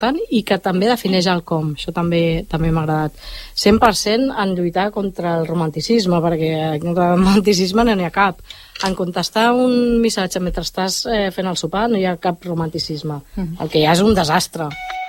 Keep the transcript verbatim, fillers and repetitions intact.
important i que també defineix el com. Això també també m'ha agradat. cent per cent en lluitar contra el romanticisme, perquè contra el romanticisme no n'hi ha cap. En contestar un missatge mentre estàs eh, fent el sopar no hi ha cap romanticisme. El que hi ha és un desastre.